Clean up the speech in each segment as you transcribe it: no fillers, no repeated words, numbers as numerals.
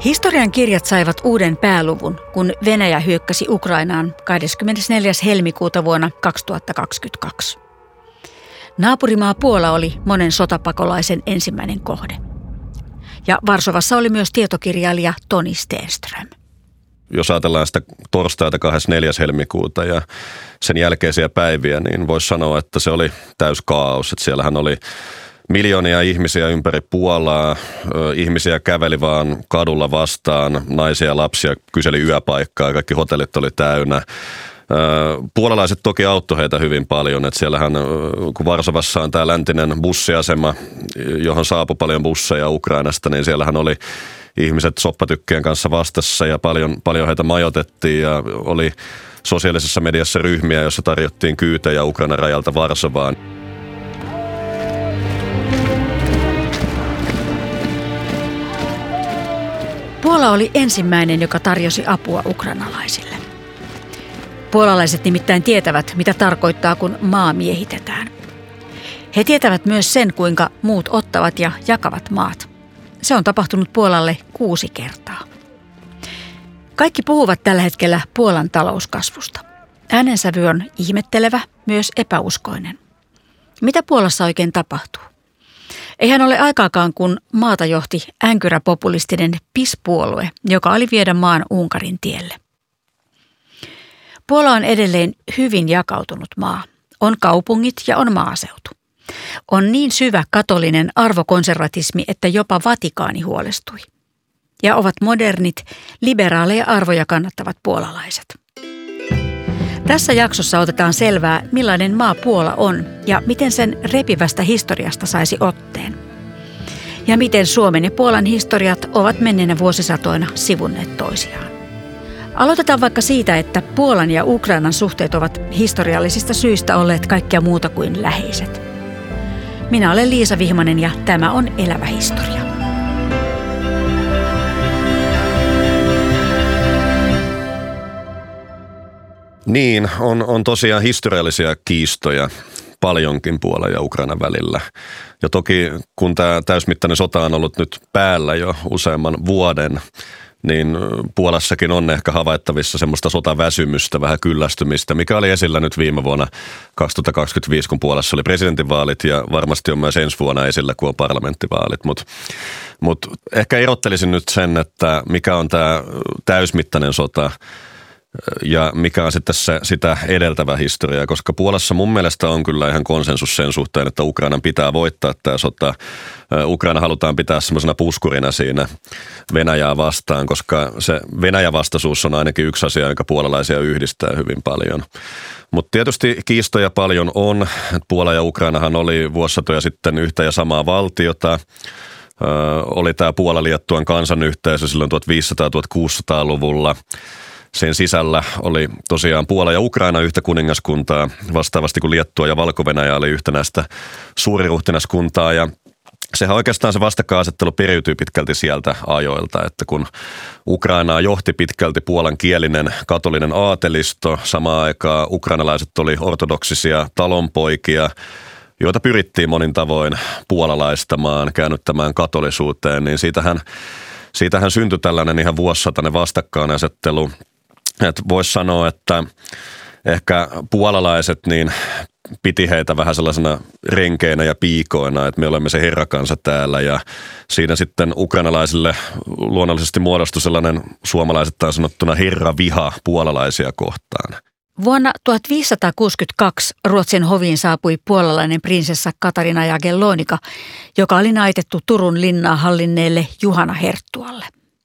Historian kirjat saivat uuden pääluvun, kun Venäjä hyökkäsi Ukrainaan 24. helmikuuta vuonna 2022. Naapurimaa Puola oli monen sotapakolaisen ensimmäinen kohde. Ja Varsovassa oli myös tietokirjailija Toni Stenström. Jos ajatellaan sitä torstaita 24. helmikuuta ja sen jälkeisiä päiviä, niin voisi sanoa, että se oli täys kaos. Että siellähän oli miljoonia ihmisiä ympäri Puolaa, ihmisiä käveli vaan kadulla vastaan, naisia ja lapsia kyseli yöpaikkaa, kaikki hotellit oli täynnä. Puolalaiset toki auttoi heitä hyvin paljon, että siellähän, kun Varsovassa on tämä läntinen bussiasema, johon saapui paljon busseja Ukrainasta, niin siellähän oli ihmiset soppatykkien kanssa vastassa ja paljon heitä majoitettiin ja oli sosiaalisessa mediassa ryhmiä, joissa tarjottiin kyytejä Ukrainan rajalta Varsovaan. Puola oli ensimmäinen, joka tarjosi apua ukrainalaisille. Puolalaiset nimittäin tietävät, mitä tarkoittaa, kun maa miehitetään. He tietävät myös sen, kuinka muut ottavat ja jakavat maat. Se on tapahtunut Puolalle 6 kertaa. Kaikki puhuvat tällä hetkellä Puolan talouskasvusta. Äänensävy on ihmettelevä, myös epäuskoinen. Mitä Puolassa oikein tapahtuu? Eihän ole aikaakaan, kun maata johti änkyräpopulistinen PiS-puolue, joka oli viedä maan Unkarin tielle. Puola on edelleen hyvin jakautunut maa. On kaupungit ja on maaseutu. On niin syvä katolinen arvokonservatismi, että jopa Vatikaani huolestui. Ja ovat modernit, liberaaleja arvoja kannattavat puolalaiset. Tässä jaksossa otetaan selvää, millainen maa Puola on ja miten sen repivästä historiasta saisi otteen. Ja miten Suomen ja Puolan historiat ovat menneinä vuosisatoina sivunneet toisiaan. Aloitetaan vaikka siitä, että Puolan ja Ukrainan suhteet ovat historiallisista syistä olleet kaikkea muuta kuin läheiset. Minä olen Liisa Vihmanen ja tämä on Elävä historia. Niin, on tosiaan historiallisia kiistoja paljonkin Puolan ja Ukrainan välillä. Ja toki kun tämä täysmittainen sota on ollut nyt päällä jo useamman vuoden, niin Puolassakin on ehkä havaittavissa semmoista sotaväsymystä, vähän kyllästymistä, mikä oli esillä nyt viime vuonna 2025, kun Puolassa oli presidentinvaalit ja varmasti on myös ensi vuonna esillä, kun on parlamenttivaalit. Mutta ehkä erottelisin nyt sen, että mikä on tämä täysmittainen sota ja mikä on sitten sitä edeltävä historia, koska Puolassa mun mielestä on kyllä ihan konsensus sen suhteen, että Ukrainan pitää voittaa tämä sota. Ukraina halutaan pitää semmoisena puskurina siinä Venäjää vastaan, koska se Venäjä-vastaisuus on ainakin yksi asia, joka puolalaisia yhdistää hyvin paljon. Mutta tietysti kiistoja paljon on. Puola ja Ukrainahan oli vuosisatoja sitten yhtä ja samaa valtiota. Oli tämä Puola-Liettuan kansanyhteisö silloin 1500-1600-luvulla. Sen sisällä oli tosiaan Puola ja Ukraina yhtä kuningaskuntaa, vastaavasti kuin Liettua ja Valko-Venäjä oli yhtenäistä suuriruhtinaskuntaa. Ja sehän oikeastaan se vastakkainasettelu periytyy pitkälti sieltä ajoilta, että kun Ukrainaa johti pitkälti puolankielinen katolinen aatelisto, samaan aikaan ukrainalaiset oli ortodoksisia talonpoikia, joita pyrittiin monin tavoin puolalaistamaan, käännyttämään katolisuuteen, niin siitähän syntyi tällainen ihan vuosisatainen vastakkainasettelu. Että voisi sanoa, että ehkä puolalaiset niin piti heitä vähän sellaisena renkeinä ja piikoina, että me olemme se herrakansa täällä ja siinä sitten ukrainalaisille luonnollisesti muodostui sellainen suomalaisittain sanottuna herraviha puolalaisia kohtaan. Vuonna 1562 Ruotsin hoviin saapui puolalainen prinsessa Katarina Jagellonika, joka oli naitettu Turun linnaa hallinneelle Juhana Herttualle.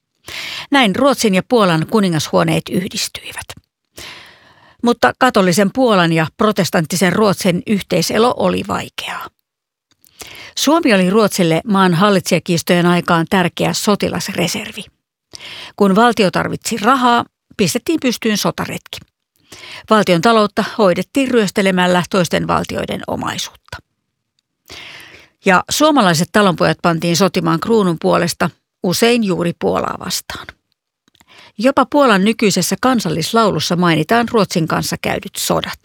Näin Ruotsin ja Puolan kuningashuoneet yhdistyivät. Mutta katolisen Puolan ja protestanttisen Ruotsin yhteiselo oli vaikeaa. Suomi oli Ruotsille maan hallitsijakiistojen aikaan tärkeä sotilasreservi. Kun valtio tarvitsi rahaa, pistettiin pystyyn sotaretki. Valtion taloutta hoidettiin ryöstelemällä toisten valtioiden omaisuutta. Ja suomalaiset talonpojat pantiin sotimaan kruunun puolesta, usein juuri Puolaa vastaan. Jopa Puolan nykyisessä kansallislaulussa mainitaan Ruotsin kanssa käydyt sodat.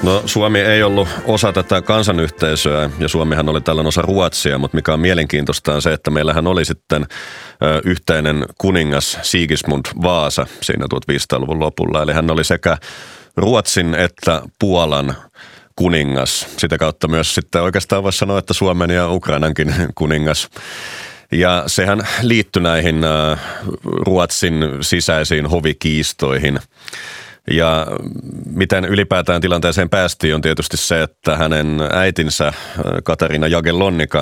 No Suomi ei ollut osa tätä kansanyhteisöä ja Suomihan oli tällöin osa Ruotsia, mutta mikä on mielenkiintoista on se, että meillähän oli sitten yhteinen kuningas Sigismund Vaasa siinä 1500-luvun lopulla. Eli hän oli sekä Ruotsin että Puolan kuningas. Sitä kautta myös sitten oikeastaan voisi sanoa, että Suomen ja Ukrainankin kuningas. Ja sehän liittyi näihin Ruotsin sisäisiin hovikiistoihin. Ja miten ylipäätään tilanteeseen päästiin on tietysti se, että hänen äitinsä Katarina Jagellonika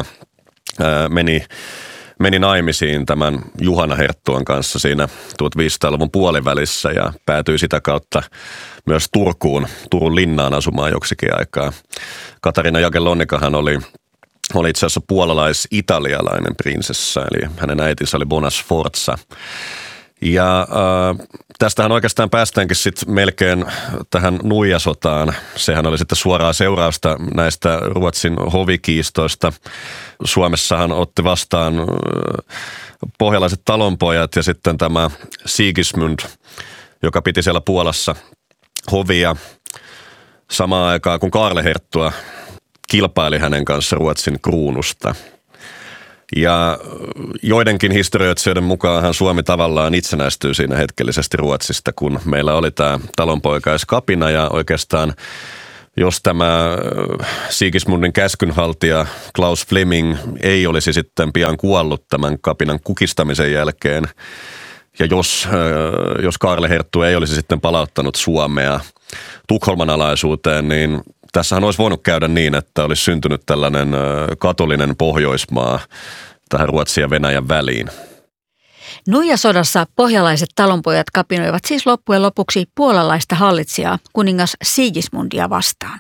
meni naimisiin tämän Juhana Herttuan kanssa siinä 1500-luvun puolivälissä ja päätyi sitä kautta myös Turun linnaan asumaan joksikin aikaa. Katarina Jagellonikahan oli itse asiassa puolalais-italialainen prinsessa, eli hänen äitinsä oli Bona Sforza. Ja tästähän oikeastaan päästäänkin sitten melkein tähän nuijasotaan. Sehän oli sitten suoraa seurausta näistä Ruotsin hovikiistoista. Suomessahan otti vastaan pohjalaiset talonpojat ja sitten tämä Sigismund, joka piti siellä Puolassa hovia samaan aikaan, kun Kaarle Herttua kilpaili hänen kanssa Ruotsin kruunusta. Ja joidenkin historioitsijoiden mukaanhan Suomi tavallaan itsenäistyy siinä hetkellisesti Ruotsista, kun meillä oli tämä talonpoikaiskapina ja oikeastaan jos tämä Sigismundin käskynhaltija Klaus Fleming ei olisi sitten pian kuollut tämän kapinan kukistamisen jälkeen ja jos Kaarle Herttu ei olisi sitten palauttanut Suomea Tukholman alaisuuteen, niin tässähän olisi voinut käydä niin, että olisi syntynyt tällainen katolinen Pohjoismaa tähän Ruotsin ja Venäjän väliin. Nuijasodassa pohjalaiset talonpojat kapinoivat siis loppujen lopuksi puolalaista hallitsijaa, kuningas Sigismundia vastaan.